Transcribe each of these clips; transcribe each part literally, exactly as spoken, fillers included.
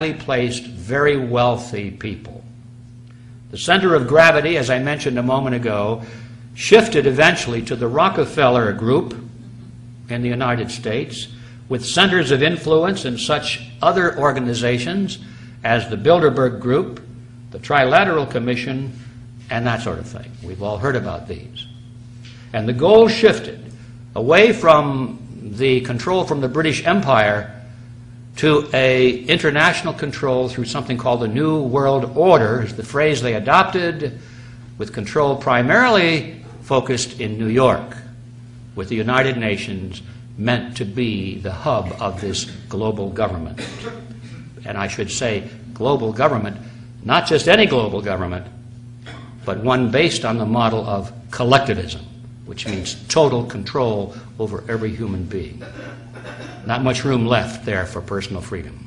placed, very wealthy people. The center of gravity, as I mentioned a moment ago, shifted eventually to the Rockefeller Group in the United States, with centers of influence in such other organizations as the Bilderberg Group, the Trilateral Commission, and that sort of thing. We've all heard about these. And the goal shifted away from the control from the British Empire to a international control through something called the New World Order, is the phrase they adopted, with control primarily focused in New York, with the United Nations meant to be the hub of this global government. And I should say global government, not just any global government, but one based on the model of collectivism, which means total control over every human being. Not much room left there for personal freedom.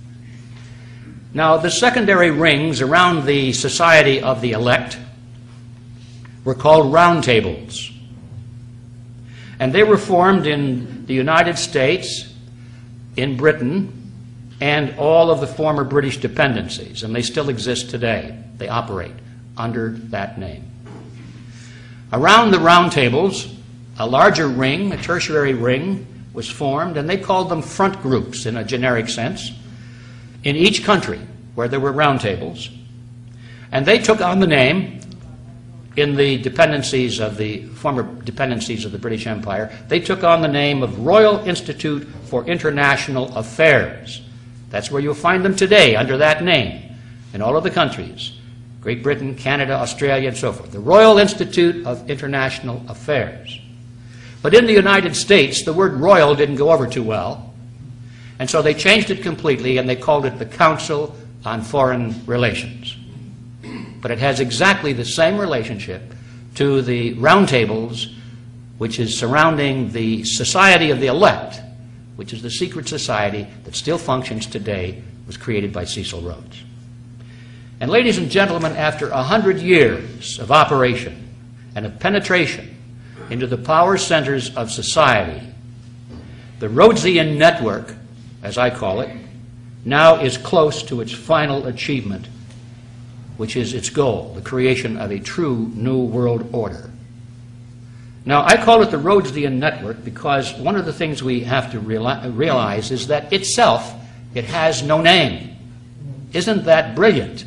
Now, the secondary rings around the Society of the Elect were called roundtables. And they were formed in the United States, in Britain, and all of the former British dependencies. And they still exist today. They operate under that name. Around the roundtables, a larger ring, a tertiary ring, was formed, and they called them front groups in a generic sense, in each country where there were roundtables. And they took on the name, in the dependencies of the former dependencies of the British Empire, they took on the name of Royal Institute for International Affairs. That's where you'll find them today, under that name, in all of the countries, Great Britain, Canada, Australia, and so forth. The Royal Institute of International Affairs. But in the United States, the word royal didn't go over too well, and so they changed it completely, and they called it the Council on Foreign Relations. But it has exactly the same relationship to the roundtables, which is surrounding the Society of the Elect, which is the secret society that still functions today, was created by Cecil Rhodes. And ladies and gentlemen, after a hundred years of operation and of penetration into the power centers of society, the Rhodesian network, as I call it, now is close to its final achievement, which is its goal, the creation of a true New World Order. Now, I call it the Rhodesian network because one of the things we have to reali- realize is that itself, it has no name. Isn't that brilliant?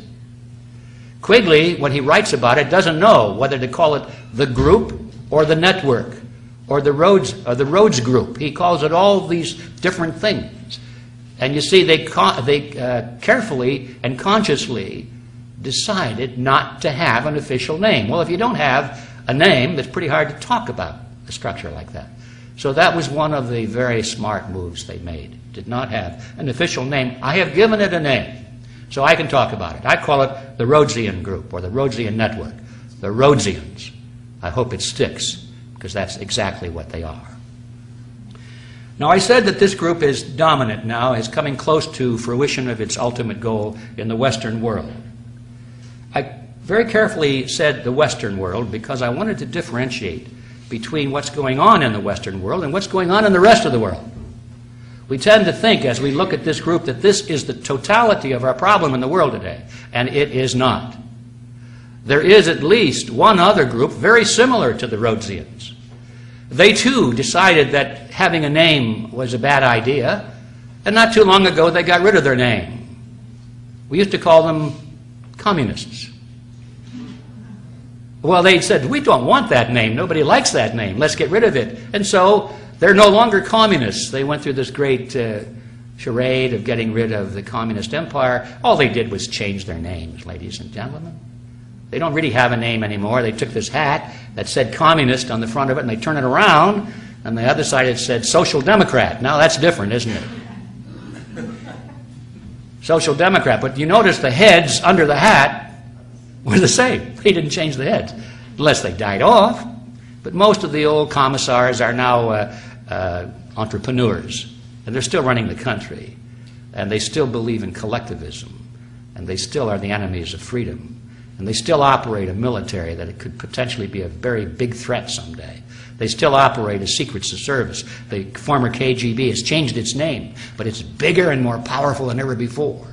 Quigley, when he writes about it, doesn't know whether to call it the group or the network or the Rhodes, or the Rhodes group. He calls it all these different things. And you see, they, they uh, carefully and consciously decided not to have an official name. Well, if you don't have a name, it's pretty hard to talk about a structure like that. So that was one of the very smart moves they made. Did not have an official name. I have given it a name, so I can talk about it. I call it the Rhodesian Group or the Rhodesian Network, the Rhodesians. I hope it sticks, because that's exactly what they are. Now, I said that this group is dominant now, is coming close to fruition of its ultimate goal in the Western world. I very carefully said the Western world because I wanted to differentiate between what's going on in the Western world and what's going on in the rest of the world. We tend to think, as we look at this group, that this is the totality of our problem in the world today, and it is not. There is at least one other group very similar to the Rhodesians. They too decided that having a name was a bad idea, and not too long ago they got rid of their name. We used to call them communists. Well, they said, we don't want that name. Nobody likes that name. Let's get rid of it. And so they're no longer communists. They went through this great uh, charade of getting rid of the communist empire. All they did was change their names, ladies and gentlemen. They don't really have a name anymore. They took this hat that said communist on the front of it, and they turned it around, and the other side it said social democrat. Now that's different, isn't it? Social democrat. But you notice the heads under the hat were the same. They didn't change the heads, unless they died off. But most of the old commissars are now uh, uh, entrepreneurs, and they're still running the country, and they still believe in collectivism, and they still are the enemies of freedom. And they still operate a military that it could potentially be a very big threat someday. They still operate a secret service. The former K G B has changed its name, but it's bigger and more powerful than ever before.